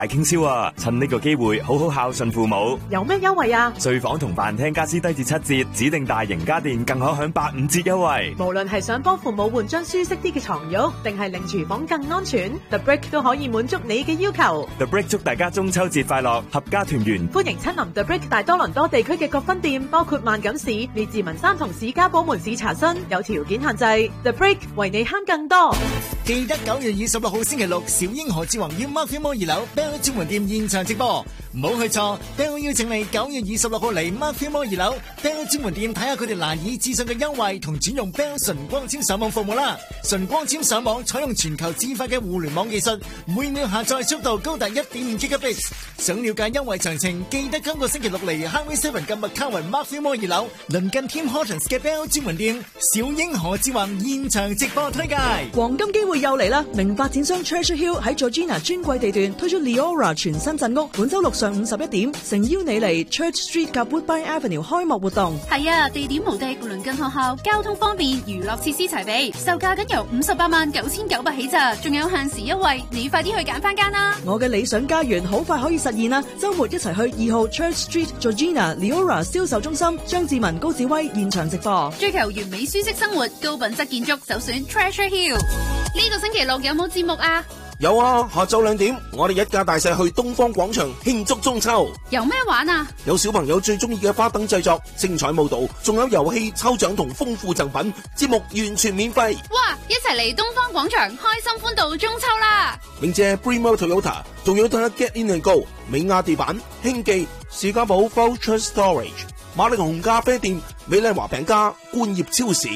大傾銷啊！趁呢個機會好好孝順父母。 有咩優惠啊？ 睡房同飯廳家私低至7折，指定大型家電更可享85折優惠。 無論係想幫父母換張舒適啲嘅床褥，定係令廚房更安全， The Brick 都可以滿足你嘅要求。 The Brick 祝大家中秋節快樂，合家團圓。 歡迎親臨 The Brick 大多倫多地區嘅各分店，包括萬錦市、列治文山同士嘉堡門市查詢，有條件限制。The Brick 為你慳更多。 記得9月26號星期六，小英何志宏於 Mark Filmore 2樓 Bell 專門店現場直播，唔好去錯。Bell 邀請你9月26號嚟 Mark Filmore 2樓 Bell 專門店睇下佢哋難以置信嘅優惠同轉用 Bell 純光纖上網服務啦。純光纖上網採用全球最快嘅互聯網技術，每秒下載速度高達1.5 Gigabits。想了解優惠詳情，記得今個星期六嚟 Highway 7嘅麥卡雲 Mark Filmore 2樓鄰近 Tim Hortons 嘅 Bell 專門店，小英何志宏現場直播推介。 黃金機會又嚟啦！名發展商 Treasure Hill 喺 Georgina 專櫃地段推出 Leora 全新鎮屋，本周六上午11點，誠邀你嚟 Church Street 及 Woodbine Avenue 開幕活動。 係啊，地點無敵，鄰近學校，交通方便，娛樂設施齊備，售價僅由589900起咋，仲有限時優惠，你快啲去揀翻間啦！ 我嘅理想家園好快可以實現啦！周末一齊去2號 Church Street Georgina Leora 銷售中心，張志文、高志威現場直播。 追求完美舒適生活，高品質建築，首選 Treasure Hill。呢個星期六有冇節目啊？ 有啊，下晝2點，我哋一家大細去東方廣場慶祝中秋。 有咩玩啊？有小朋友最中意嘅花燈製作、精彩舞蹈，仲有遊戲、抽獎同豐富贈品，節目完全免費。 哇！一齊嚟東方廣場開心歡度中秋啦！ 鳴謝 Brimo Toyota、Toyota Get In and Go、美亞地板、興記、士嘉堡 Voucher Storage、馬力紅咖啡店、美麗華餅家、冠業超市。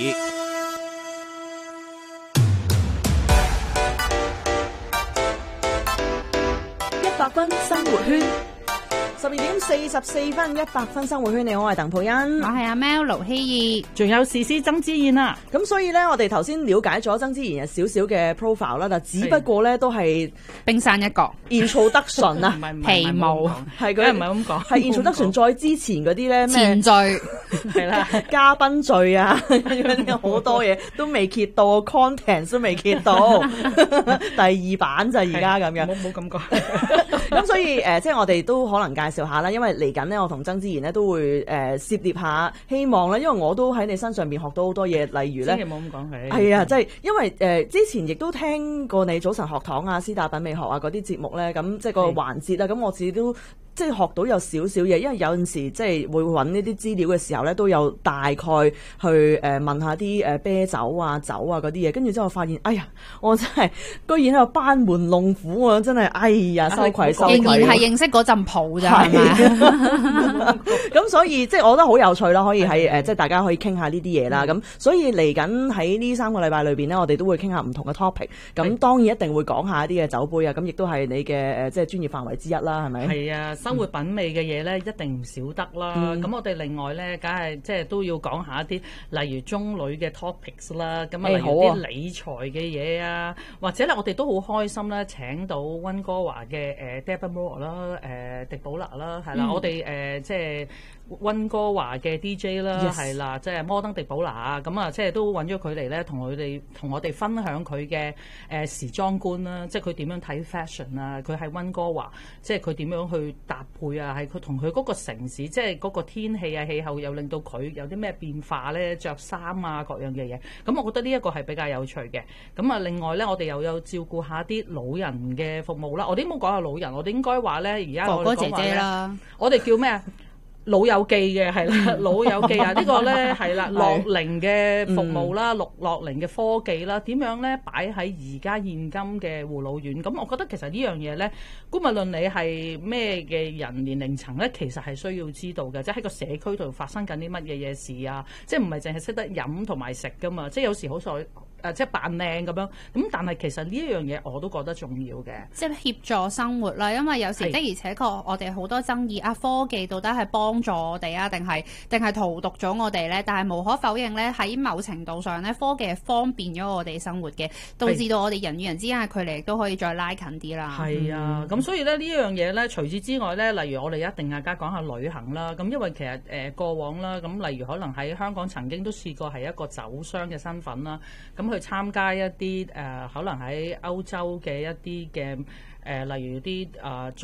100分生活圈，12點44分，100分生活圈。你好，我係鄧佩欣， 我係阿 Mel 盧希義， 仲有時施曾之燕啊。 咁所以咧，我哋頭先了解咗曾之燕少少嘅 profile 啦，但只不過咧都係冰山一角 introduction 啊， 皮毛係佢唔係咁講， 係 introduction 再之前嗰啲咧咩前序係啦， 嘉賓序啊，好多嘢都未揭到 content 都未揭到，第2版就而家咁樣， 冇咁講。 咁所以即係我哋都可能介紹下啦，因為嚟緊呢，我同曾之賢呢都會涉獵下，希望咧，因為我都喺你身上邊學到好多嘢，例如咧， 千祈冇咁講佢。 係啊，即係因為之前亦都聽過你早晨學堂啊、師大品味學啊嗰啲節目咧，咁即係個環節啦，咁我自己都即係學到有少少嘢，因為有陣時即係會揾呢啲資料嘅時候咧，都有大概去問下啲啤酒啊、酒啊嗰啲嘢，跟住之後發現，哎呀，我真係居然喺度班門弄斧啊！真係，哎呀，羞愧羞愧。 仍然係認識嗰陣譜咋，係咪？ 咁所以即係我覺得好有趣啦，可以喺即係大家可以傾下呢啲嘢啦。咁所以嚟緊喺呢3個禮拜裏邊呢，我哋都會傾下唔同嘅 topic。咁當然一定會講下一啲嘅酒杯啊，咁亦都係你嘅即係專業範圍之一啦，係咪？ 係啊，生活品味嘅嘢咧，一定唔少得啦。咁我哋另外咧，梗係即係都要講下一啲，例如中女嘅 topics 啦。咁啊，例如啲理財嘅嘢啊，或者咧，我哋都好開心咧，請到溫哥華嘅Deborah Moore 啦，迪寶拿啦，係啦，我哋即係溫哥華嘅 DJ 啦，係啦，即係摩登迪寶拿啊，咁啊，即係都揾咗佢嚟咧，同我哋分享佢嘅時裝觀啦，即係佢點樣睇 fashion 啊，佢喺溫哥華，即係佢點樣去搭配啊，係佢同佢嗰個城市，即係嗰個天氣啊、氣候，又令到佢有啲咩變化咧，着衫啊各樣嘅嘢，咁我覺得呢一個係比較有趣嘅。咁啊，另外咧，我哋又有照顧下啲老人嘅服務啦。我哋冇講下老人，我哋應該話咧，而家哥哥姐姐啦， 我哋叫咩啊？老友記嘅係啦，老友記啊，呢個咧係啦，樂齡嘅服務啦，樂齡嘅科技啦，點樣咧擺喺而家現今嘅護老院？咁我覺得其實呢樣嘢咧，無論你係咩嘅人年齡層咧，其實係需要知道嘅，即係喺個社區度發生緊啲乜嘢嘢事啊，即係唔係淨係識得飲同埋食噶嘛，即係有時好在。即係扮靚咁樣，咁但係其實呢一樣嘢我都覺得重要嘅， 即係協助生活啦。因為有時的而且確，我哋好多爭議啊，科技到底係幫助我哋啊，定係荼毒咗我哋咧？但係無可否認咧，喺某程度上咧，科技係方便咗我哋生活嘅，導致到我哋人與人之間嘅距離亦都可以再拉近啲啦。 係啊，咁所以咧呢樣嘢咧，除此之外咧，例如我哋一定大家講下旅行啦。咁因為其實過往啦，咁例如可能喺香港曾經都試過係一個酒商嘅身份啦，咁去參加一啲可能喺歐洲嘅一啲嘅例如啲